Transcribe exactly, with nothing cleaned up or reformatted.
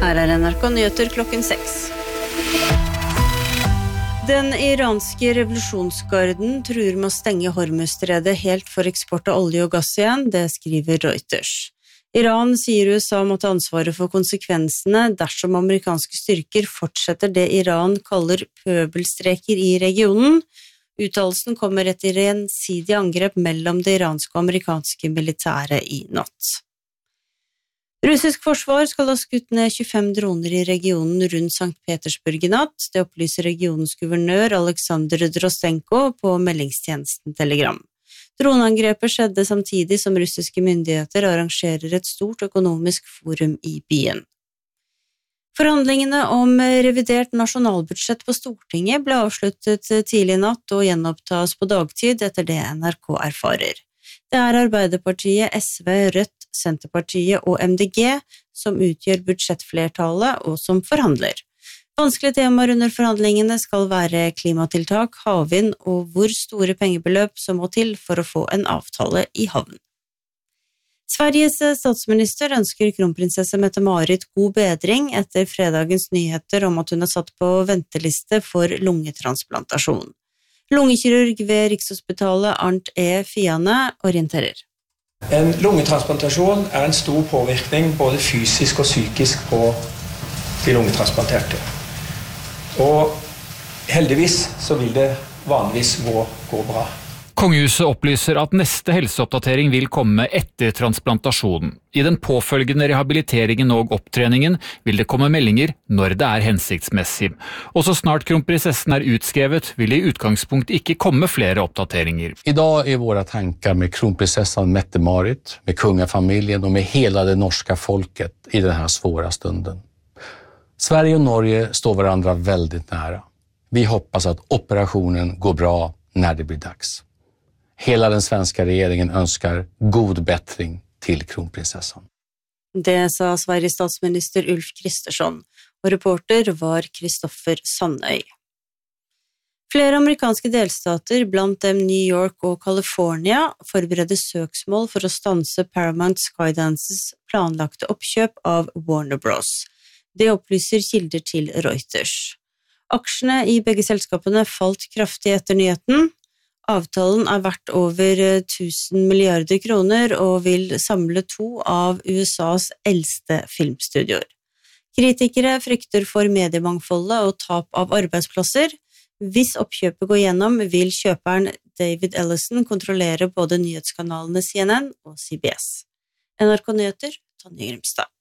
Her er N R K Nyheter klokken seks. Den iranske revolusjonsgarden truer med å stenge Hormuzstredet helt for eksport av olje og gass igjen, det skriver Reuters. Iran sier U S A må ta ansvaret for konsekvensene dersom amerikanske styrker fortsetter det Iran kaller pøbelstreker i regionen. Uttalelsen kommer etter gjensidig angrep mellom det iranske og amerikanske militæret i natt. Russisk forsvar skal ha skutt ned tjuefem droner i regionen rundt Sankt Petersburg i natt, det opplyser regionens guvernør Aleksandr Drostenko på meldingstjenesten Telegram. Droneangrepet skjedde samtidig som russiske myndigheter arrangerer et stort økonomisk forum i byen. Forhandlingene om revidert nasjonalbudsjett på Stortinget ble avsluttet tidlig i natt og gjenopptas på dagtid etter det N R K erfarer. Det er Arbeiderpartiet, S V, Rødt, Senterpartiet og M D G som utgjør budsjettflertallet og som forhandler. Vanskelige temaer under forhandlingene skal være klimatiltak, havvind og hvor store pengebeløp som må til for å få en avtale i havn. Sveriges statsminister ønsker kronprinsesse Mette-Marit god bedring etter fredagens nyheter om at hun er satt på venteliste for lungetransplantasjon. Lungekirurg ved Rikshospitalet Arnt E. Fiane orienterer. En lungetransplantasjon er en stor påvirkning både fysisk og psykisk på de lungetransplanterte. Og heldigvis så vil det vanligvis gå, gå bra. Kongehuset opplyser at neste helseoppdatering vil komme etter transplantasjonen. I den påfølgende rehabiliteringen og opptreningen vil det komme meldinger når det er hensiktsmessig. Og så snart kronprinsessen er utskrevet, vil det i utgangspunkt ikke komme flere oppdateringer. I dag er våre tanker med kronprinsessan Mette-Marit, med kungafamiljen og med hele det norske folket i denne svåre stunden. Sverige og Norge står hverandre veldig nære. Vi hoppas at operationen går bra når det blir dags. Hela den svenska regeringen önskar god bättring till kronprinsessan. Det sa Sveriges statsminister Ulf Kristersson, og reporter var Kristoffer Sandøy. Flere amerikanske delstater, blant dem New York og California, forbereder søksmål for å stanse Paramount Skydances planlagte oppkjøp av Warner Bros. Det opplyser kilder til Reuters. Aksjene i begge selskapene falt kraftig etter nyheten. Avtalen er verdt over tusen milliarder kroner og vil samle to av U S A's eldste filmstudioer. Kritikere frykter for mediemangfoldet og tap av arbeidsplasser. Hvis oppkjøpet går gjennom, vil kjøperen David Ellison kontrollere både nyhetskanalene C N N og C B S. N R K Nyheter, Tonje Grimstad.